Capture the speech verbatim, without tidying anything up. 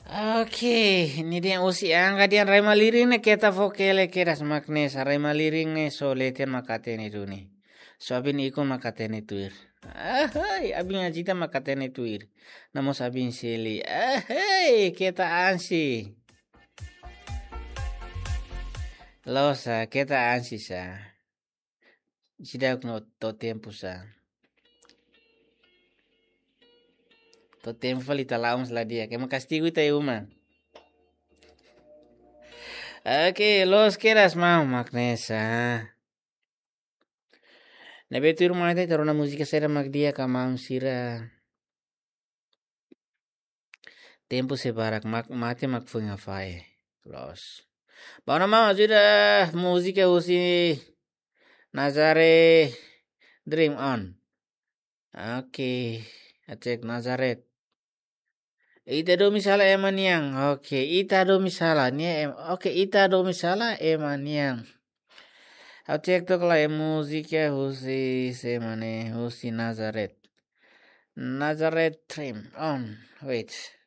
Oke, ini dia usi angka dia rema liring ne kita vokele keras magnes rema liring ne so letian makatene duni. So abin ikon makatene tuir. Ahai, abin ajita makatene tuir. Namos abin sili. Ahai, kita ansi. Losa, kita ansi sa. Sidak no to tempo sa. To tempo falita laums la dia. Que me castigo ita uma. Oke, los keras mau magnesa. Nabe tu rumah itu taruna musika sera magdia kamam sira. Tempo sebarak mak mate mak funga fae. Los. Bana mau jira musika usi Nazare Dream on. Oke, acek Nazaret. Ita do misala eman yang. Oke, ita do misala nia em. Oke, ita do misala eman yang. Acek to kala musika usi semane usi Nazaret. Nazareth trim on. Wait.